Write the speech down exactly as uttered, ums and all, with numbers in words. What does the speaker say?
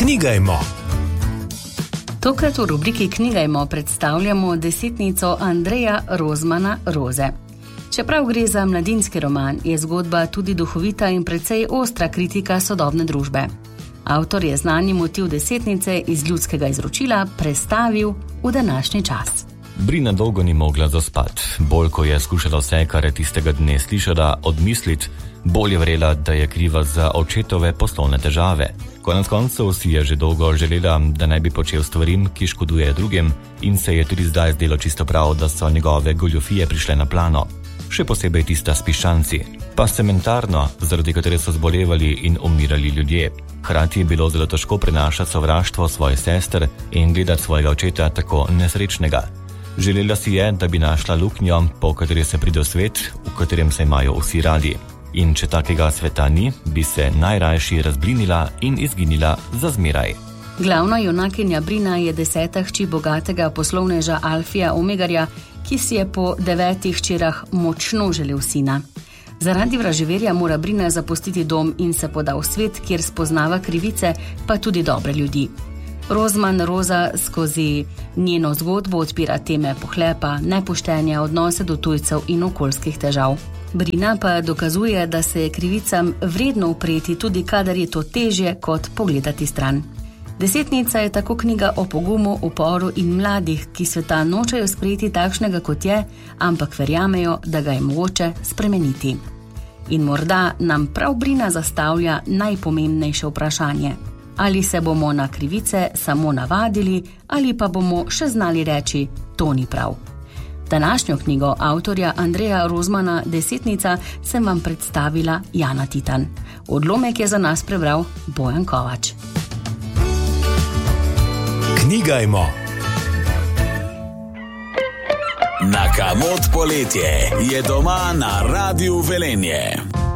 Knigajmo. Tokrat v rubriki Knigajmo predstavljamo desetnico Andreja Rozmana Roze. Čeprav gre za mladinski roman, je zgodba tudi duhovita in precej ostra kritika sodobne družbe. Avtor je znani motiv desetnice iz ljudskega izročila prestavil v današnji čas. Brina dolgo ni mogla zaspat. Bolj ko je skušala vse, kar je tistega dne slišala, odmislit, bolj je verjela, da je kriva za očetove poslovne težave. Konec koncev si je že dolgo želela, da ne bi počel stvarim, ki škoduje drugim, in se je tudi zdaj zdelo čisto prav, da so njegove goljufije prišle na plano. Še posebej tista s piščanci. Pa sementarno, zaradi katere so zbolevali in umirali ljudje. Hkrati je bilo zelo težko prenašati sovraštvo svoje sester in gledati svojega očeta tako nesrečnega. Želela si je, da bi našla luknjo, po kateri se pride v svet, v katerem se imajo vsi radi. In če takega sveta ni, bi se najrajši razblinila in izginila za zmeraj. Glavna junakinja Brina je deseta hči bogatega poslovneža Alfija Omegarja, ki si je po devetih hčerah močno želel sina. Zaradi vraževerja mora Brina zapustiti dom in se poda v svet, kjer spoznava krivice, pa tudi dobre ljudi. Rozman Roza skozi njeno zgodbo odpira teme pohlepa, nepoštenja, odnose do tujcev in okoljskih težav. Brina pa dokazuje, da se je krivicam vredno upreti, tudi kadar je to težje kot pogledati stran. Desetnica je tako knjiga o pogumu, uporu in mladih, ki sveta nočejo sprejeti takšnega, kot je, ampak verjamejo, da ga je mogoče spremeniti. In morda nam prav Brina zastavlja najpomembnejše vprašanje. Ali se bomo na krivice samo navadili, ali pa bomo še znali reči, to ni prav. Današnjo knjigo avtorja Andreja Rozmana Desetnica sem vam predstavila Jana Titan. Odlomek je za nas prebral Bojan Kovač. Knigajmo. Na Kamot poletje je doma na Radiu Velenje.